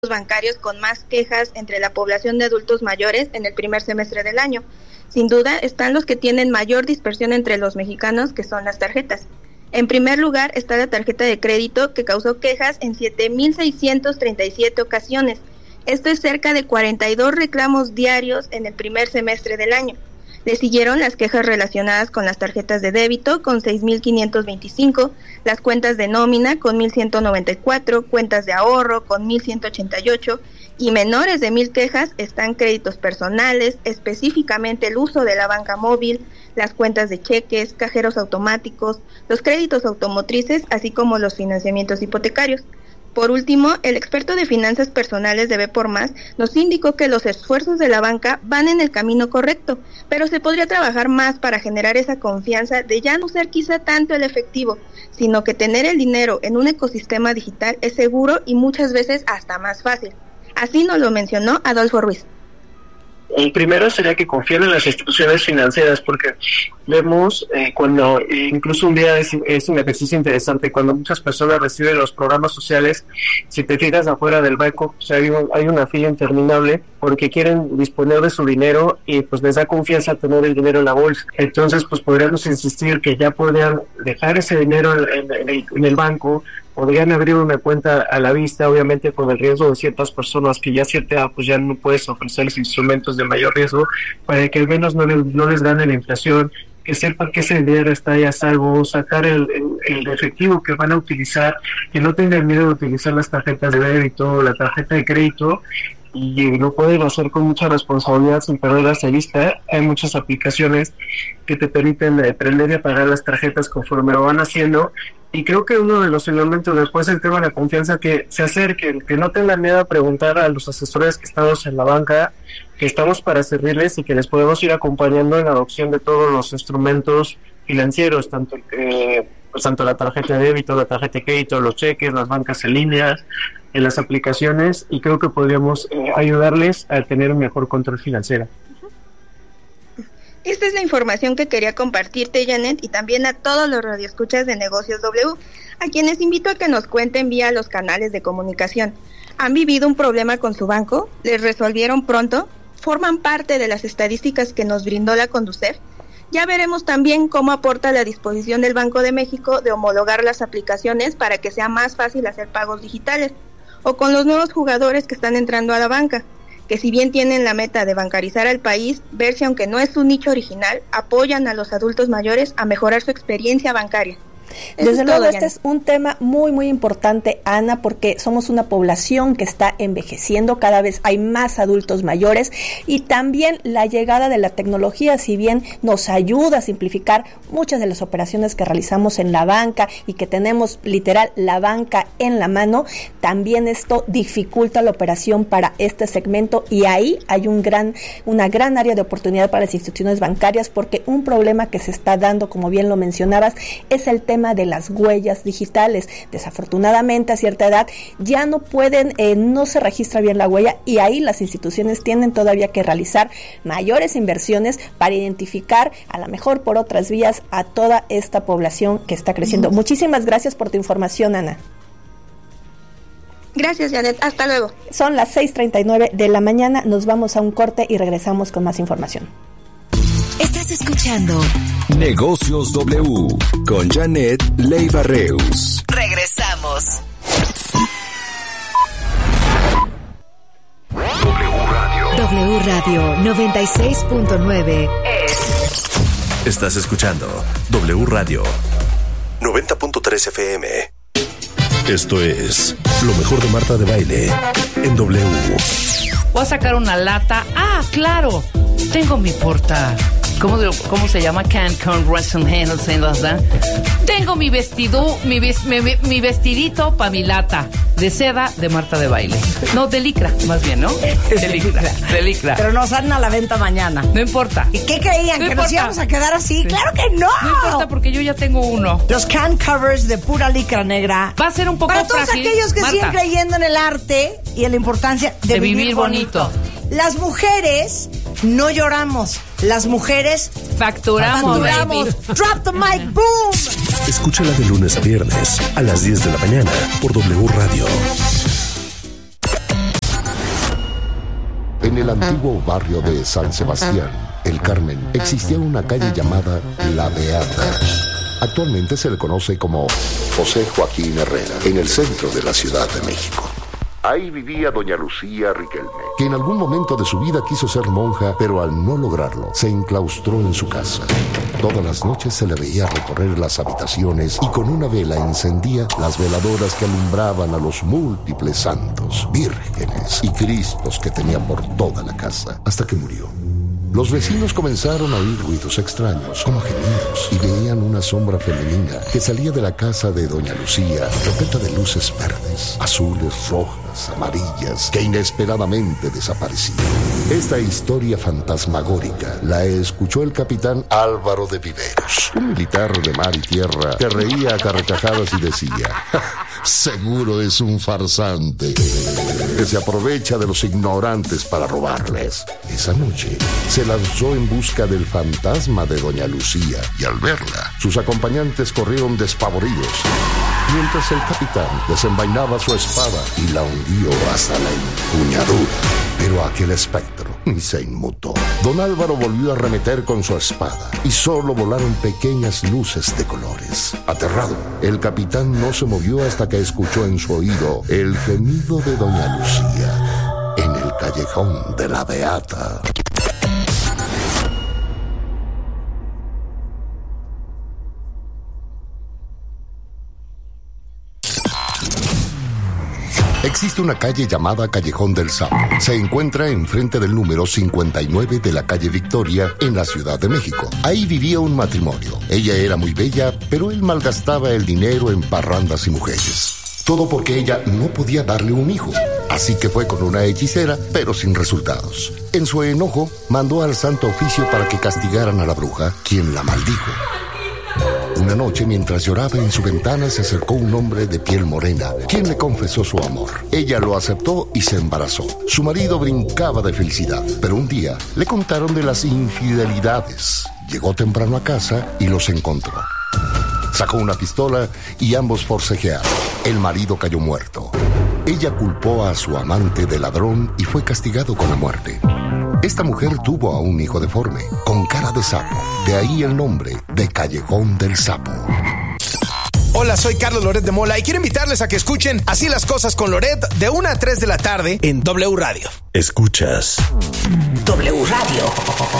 bancarios con más quejas entre la población de adultos mayores en el primer semestre del año. Sin duda están los que tienen mayor dispersión entre los mexicanos, que son las tarjetas. En primer lugar está la tarjeta de crédito, que causó quejas en 7,637 ocasiones. Esto es cerca de 42 reclamos diarios en el primer semestre del año. Le siguieron las quejas relacionadas con las tarjetas de débito, con 6,525, las cuentas de nómina, con 1,194, cuentas de ahorro, con 1,188, y menores de 1,000 quejas están créditos personales, específicamente el uso de la banca móvil, las cuentas de cheques, cajeros automáticos, los créditos automotrices, así como los financiamientos hipotecarios. Por último, el experto de finanzas personales de B por Más nos indicó que los esfuerzos de la banca van en el camino correcto, pero se podría trabajar más para generar esa confianza de ya no usar quizá tanto el efectivo, sino que tener el dinero en un ecosistema digital es seguro y muchas veces hasta más fácil. Así nos lo mencionó Adolfo Ruiz. El primero sería que confíen en las instituciones financieras, porque vemos cuando, incluso un día es un ejercicio interesante, cuando muchas personas reciben los programas sociales, si te fijas afuera del banco, pues hay una fila interminable porque quieren disponer de su dinero y pues les da confianza tener el dinero en la bolsa. Entonces pues podríamos insistir que ya podrían dejar ese dinero en el banco, podrían abrir una cuenta a la vista, obviamente con el riesgo de ciertas personas que ya a cierta edad pues ya no puedes ofrecerles instrumentos de mayor riesgo, para que al menos no les gane la inflación, que sepan que ese dinero está ahí a salvo, sacar el efectivo que van a utilizar, que no tengan miedo de utilizar las tarjetas de débito o la tarjeta de crédito, y lo pueden hacer con mucha responsabilidad sin perderlas de vista. Hay muchas aplicaciones que te permiten prender y apagar las tarjetas conforme lo van haciendo, y creo que uno de los elementos después del tema de la confianza, que se acerquen, que no tengan miedo a preguntar a los asesores que estamos en la banca, que estamos para servirles y que les podemos ir acompañando en la adopción de todos los instrumentos financieros, tanto la tarjeta de débito, la tarjeta de crédito, los cheques, las bancas en línea, en las aplicaciones, y creo que podríamos ayudarles a tener un mejor control financiero. Esta es la información que quería compartirte, Janet, y también a todos los radioescuchas de Negocios W, a quienes invito a que nos cuenten vía los canales de comunicación. ¿Han vivido un problema con su banco? ¿Les resolvieron pronto? ¿Forman parte de las estadísticas que nos brindó la Conducef? Ya veremos también cómo aporta la disposición del Banco de México de homologar las aplicaciones para que sea más fácil hacer pagos digitales, o con los nuevos jugadores que están entrando a la banca, que si bien tienen la meta de bancarizar al país, ver si aunque no es su nicho original, apoyan a los adultos mayores a mejorar su experiencia bancaria. Desde luego, este es un tema muy, muy importante, Ana, porque somos una población que está envejeciendo, cada vez hay más adultos mayores, y también la llegada de la tecnología, si bien nos ayuda a simplificar muchas de las operaciones que realizamos en la banca y que tenemos literal la banca en la mano, también esto dificulta la operación para este segmento, y ahí hay una gran área de oportunidad para las instituciones bancarias, porque un problema que se está dando, como bien lo mencionabas, es el tema de las huellas digitales. Desafortunadamente, a cierta edad ya no pueden, no se registra bien la huella, y ahí las instituciones tienen todavía que realizar mayores inversiones para identificar, a lo mejor por otras vías, a toda esta población que está creciendo. Muchísimas gracias por tu información, Ana. Gracias, Janet. Hasta luego. Son las 6:39 de la mañana. Nos vamos a un corte y regresamos con más información. Estás escuchando Negocios W con Janet Leiva Reus. Regresamos. W Radio 96.9. Estás escuchando W Radio 90.3 FM. Esto es lo mejor de Marta de Baile en W. Voy a sacar una lata. Ah, claro. Tengo mi porta. ¿Cómo se llama? Tengo mi vestido, mi vestidito para mi lata de seda de Marta de Baile. No, de licra, más bien, ¿no? De licra. Pero nos salen a la venta mañana. No importa. ¿Y qué creían? No ¿Que importa. nos íbamos a quedar así? Sí. ¡Claro que no! No importa, porque yo ya tengo uno. Los can covers de pura licra negra. Va a ser un poco para todos frágil, aquellos que Marta, siguen creyendo en el arte y en la importancia de vivir bonito. Las mujeres no lloramos. Las mujeres facturamos. Baby. Drop the mic, boom. Escúchala de lunes a viernes a las 10 de la mañana por W Radio. En el antiguo barrio de San Sebastián, El Carmen, existía una calle llamada La Beata. Actualmente se le conoce como José Joaquín Herrera, en el centro de la Ciudad de México. Ahí vivía doña Lucía Riquelme, que en algún momento de su vida quiso ser monja, pero al no lograrlo, se enclaustró en su casa. Todas las noches se le veía recorrer las habitaciones y con una vela encendía las veladoras que alumbraban a los múltiples santos, vírgenes y cristos que tenía por toda la casa, hasta que murió. Los vecinos comenzaron a oír ruidos extraños, como gemidos, y veían una sombra femenina que salía de la casa de doña Lucía, repleta de luces verdes, azules, rojas, amarillas, que inesperadamente desaparecía. Esta historia fantasmagórica la escuchó el capitán Álvaro de Viveros, un militar de mar y tierra que reía a carcajadas y decía: seguro es un farsante que se aprovecha de los ignorantes para robarles. Esa noche se lanzó en busca del fantasma de doña Lucía y al verla, sus acompañantes corrieron despavoridos, mientras el capitán desenvainaba su espada y la hundió hasta la empuñadura. Pero aquel espectro ni se inmutó. Don Álvaro volvió a arremeter con su espada y solo volaron pequeñas luces de colores. Aterrado, el capitán no se movió hasta que escuchó en su oído el gemido de doña Lucía en el callejón de la Beata. Existe una calle llamada Callejón del Sapo. Se encuentra enfrente del número 59 de la calle Victoria, en la Ciudad de México. Ahí vivía un matrimonio. Ella era muy bella, pero él malgastaba el dinero en parrandas y mujeres. Todo porque ella no podía darle un hijo. Así que fue con una hechicera, pero sin resultados. En su enojo, mandó al Santo Oficio para que castigaran a la bruja, quien la maldijo. Una noche, mientras lloraba en su ventana, se acercó un hombre de piel morena, quien le confesó su amor. Ella lo aceptó y se embarazó. Su marido brincaba de felicidad, pero un día le contaron de las infidelidades. Llegó temprano a casa y los encontró. Sacó una pistola y ambos forcejearon. El marido cayó muerto. Ella culpó a su amante de ladrón y fue castigado con la muerte. Esta mujer tuvo a un hijo deforme, con cara de sapo. De ahí el nombre de Callejón del Sapo. Hola, soy Carlos Loret de Mola y quiero invitarles a que escuchen Así las Cosas con Loret de 1 a 3 de la tarde en W Radio. Escuchas W Radio.